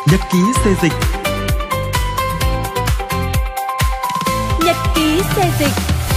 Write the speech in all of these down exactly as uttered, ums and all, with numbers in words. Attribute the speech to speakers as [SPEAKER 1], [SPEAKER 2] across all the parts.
[SPEAKER 1] Nhật ký xê dịch.
[SPEAKER 2] Nhật ký xê dịch.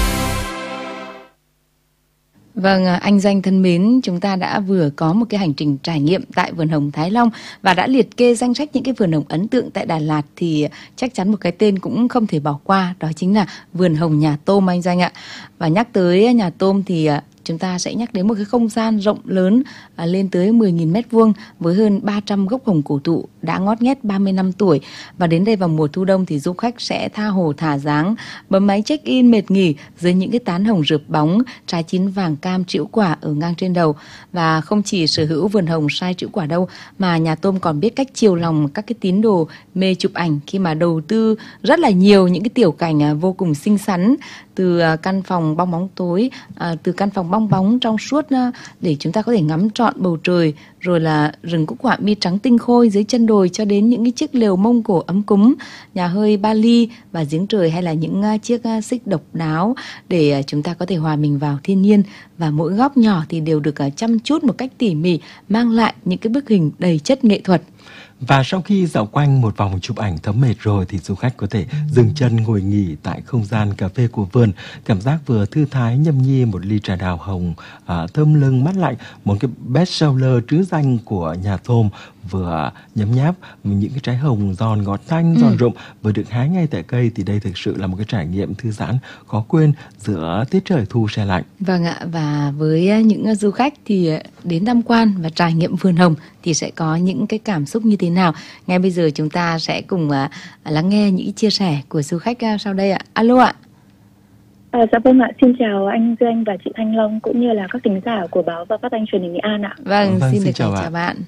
[SPEAKER 3] Vâng, anh Doanh thân mến, chúng ta đã vừa có một cái hành trình trải nghiệm tại vườn hồng Thái Long và đã liệt kê danh sách những cái vườn hồng ấn tượng tại Đà Lạt, thì chắc chắn một cái tên cũng không thể bỏ qua, đó chính là vườn hồng Nhà Tôm anh Doanh ạ. Và nhắc tới Nhà Tôm thì chúng ta sẽ nhắc đến một cái không gian rộng lớn à, lên tới mười nghìn mét vuông với hơn ba trăm gốc hồng cổ thụ đã ngót nghét ba mươi năm tuổi. Và đến đây vào mùa thu đông thì du khách sẽ tha hồ thả dáng, bấm máy check-in mệt nghỉ dưới những cái tán hồng rực bóng, trái chín vàng cam trĩu quả ở ngang trên đầu. Và không chỉ sở hữu vườn hồng sai trĩu quả đâu, mà Nhà Tôm còn biết cách chiều lòng các cái tín đồ mê chụp ảnh khi mà đầu tư rất là nhiều những cái tiểu cảnh vô cùng xinh xắn, từ căn phòng bong bóng tối, à, từ căn phòng bong bóng trong suốt để chúng ta có thể ngắm trọn bầu trời, rồi là rừng cúc họa mi trắng tinh khôi dưới chân đồi, cho đến những cái chiếc lều Mông Cổ ấm cúng, nhà hơi Bali và giếng trời, hay là những chiếc xích độc đáo để chúng ta có thể hòa mình vào thiên nhiên. Và mỗi góc nhỏ thì đều được chăm chút một cách tỉ mỉ, mang lại những cái bức hình đầy chất nghệ thuật.
[SPEAKER 1] Và sau khi dạo quanh một vòng chụp ảnh thấm mệt rồi thì du khách có thể dừng chân ngồi nghỉ tại không gian cà phê của vườn, cảm giác vừa thư thái nhâm nhi một ly trà đào hồng à, thơm lưng mát lạnh, một cái best seller trứ danh của Nhà Tôm, vừa nhấm nháp những cái trái hồng giòn ngọt thanh giòn rụm vừa được hái ngay tại cây, thì đây thực sự là một cái trải nghiệm thư giãn khó quên giữa tiết trời thu se lạnh.
[SPEAKER 3] Vâng ạ, và với những du khách thì đến tham quan và trải nghiệm vườn hồng thì sẽ có những cái cảm xúc như thế nào? Ngay bây giờ chúng ta sẽ cùng uh, lắng nghe những chia sẻ của du khách uh, sau đây ạ. Alo ạ.
[SPEAKER 4] À, dạ vâng ạ, xin chào anh Duy Anh và chị Thanh Long cũng như là các thính giả của báo và phát thanh truyền hình Nghệ An ạ.
[SPEAKER 3] Vâng,
[SPEAKER 1] vâng
[SPEAKER 3] xin,
[SPEAKER 1] xin
[SPEAKER 3] được
[SPEAKER 1] chào,
[SPEAKER 3] chào bạn.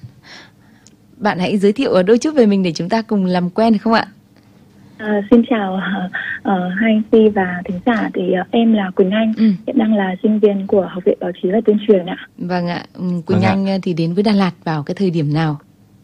[SPEAKER 3] Bạn hãy giới thiệu đôi chút về mình để chúng ta cùng làm quen được không ạ?
[SPEAKER 4] À, xin chào uh, hai anh Phi và thính giả, thì uh, em là Quỳnh Anh, ừ. hiện đang là sinh viên của Học viện Báo chí và Tuyên truyền ạ.
[SPEAKER 3] Vâng ạ, Quỳnh vâng
[SPEAKER 1] Anh
[SPEAKER 3] ạ. Thì đến với Đà Lạt vào cái thời điểm nào?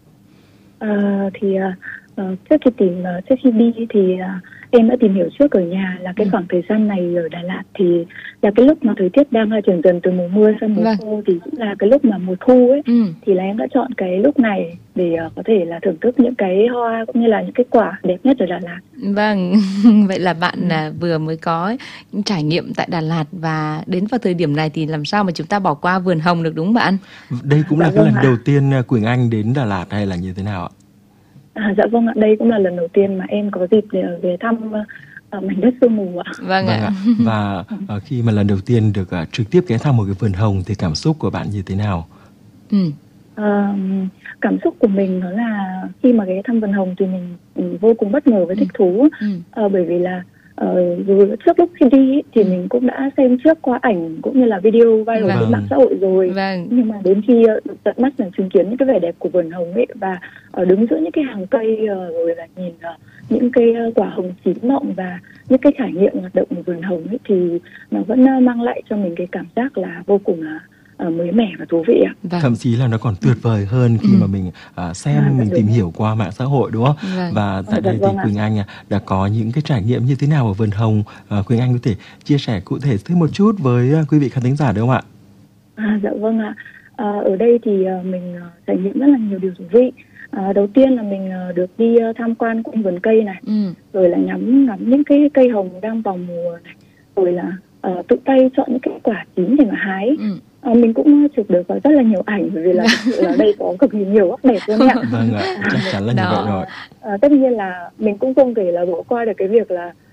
[SPEAKER 4] Uh, thì uh, trước khi tìm uh, trước khi đi thì uh, em đã tìm hiểu trước ở nhà là cái ừ. khoảng thời gian này ở Đà Lạt thì là cái lúc mà thời tiết đang chuyển dần từ mùa mưa sang mùa vâng. khô, thì cũng là cái lúc mà mùa thu ấy, ừ. thì là em đã chọn cái lúc này để uh, có thể là thưởng thức những cái hoa cũng như là những cái quả đẹp nhất ở Đà Lạt.
[SPEAKER 3] Vâng, vậy là bạn ừ. uh, vừa mới có những trải nghiệm tại Đà Lạt và đến vào thời điểm này thì làm sao mà chúng ta bỏ qua vườn hồng được, đúng không bạn?
[SPEAKER 1] Đây cũng
[SPEAKER 4] dạ
[SPEAKER 1] là cái
[SPEAKER 4] vâng
[SPEAKER 1] lần
[SPEAKER 4] ạ.
[SPEAKER 1] đầu tiên Quỳnh Anh đến Đà Lạt hay là như thế nào ạ?
[SPEAKER 4] À, dạ vâng ạ, đây cũng là lần đầu tiên mà em có dịp để về thăm uh, mảnh đất sương mù ạ.
[SPEAKER 3] Vâng,
[SPEAKER 1] vâng
[SPEAKER 3] ạ.
[SPEAKER 1] ạ. Và uh, khi mà lần đầu tiên được uh, trực tiếp ghé thăm một cái vườn hồng thì cảm xúc của bạn như thế nào?
[SPEAKER 3] Ừ.
[SPEAKER 4] Uh, cảm xúc của mình đó là khi mà ghé thăm vườn hồng thì mình um, vô cùng bất ngờ với thích thú, ừ. uh, bởi vì là Uh, trước lúc khi đi ý, thì mình cũng đã xem trước qua ảnh cũng như là video viral
[SPEAKER 3] vâng.
[SPEAKER 4] trên mạng xã hội rồi,
[SPEAKER 3] vâng.
[SPEAKER 4] nhưng mà đến khi uh, được tận mắt là chứng kiến những cái vẻ đẹp của vườn hồng ấy, và uh, đứng giữa những cái hàng cây uh, rồi là nhìn uh, những cái uh, quả hồng chín mọng và những cái trải nghiệm hoạt động của vườn hồng ấy, thì nó vẫn uh, mang lại cho mình cái cảm giác là vô cùng là uh, mới mẻ và thú vị ạ.
[SPEAKER 3] Vâng.
[SPEAKER 1] Thậm chí là nó còn tuyệt vời hơn khi ừ. mà mình uh, xem à, mình tìm đúng. hiểu qua mạng xã hội, đúng không? Vâng. Và tại à, đây vâng thì Quỳnh Anh đã có những cái trải nghiệm như thế nào ở vườn hồng? Uh, Quỳnh Anh có thể chia sẻ cụ thể thêm một chút với uh, quý vị khán thính giả được không ạ?
[SPEAKER 4] À, dạ vâng ạ. À, ở đây thì uh, mình uh, trải nghiệm rất là nhiều điều thú vị. À, đầu tiên là mình uh, được đi uh, tham quan quanh vườn cây này, ừ. rồi là ngắm ngắm những cái cây hồng đang vào mùa này, rồi là uh, tự tay chọn những cái quả chín để mà hái. Ừ. À, mình cũng chụp được rất là nhiều ảnh, bởi vì là, là đây có cực kỳ nhiều góc đẹp luôn ạ.
[SPEAKER 1] Vâng ạ, chắc chắn là như vậy rồi.
[SPEAKER 4] À, tất nhiên là mình cũng không thể là bỏ qua được cái việc là